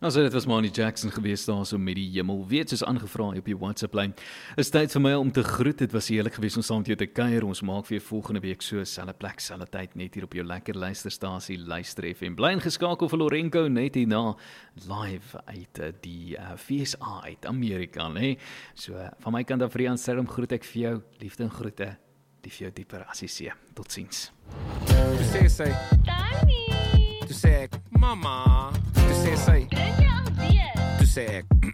Also dit was Manny Jackson geweest daar so met die hemel. Weet soos aangevra op die WhatsApp-lyn. Is tyd vir my om te groet. Dit was heerlik geweest om saam met jou te kuier. Ons maak weer volgende week so selfe plek, selfe tyd net hier op jou lekker luisterstasie Luister FM. Bly ingeskakel vir Lorenco net hierna live uit die FSA uit Amerika, né? So van my kant af vir Jan groet ek vir jou. Liefde en groete. Lief jou dieper as die see. Totsiens. Tu sê, Danny! tu sê, mama, tu sê, Drink jou alweer. tu sê,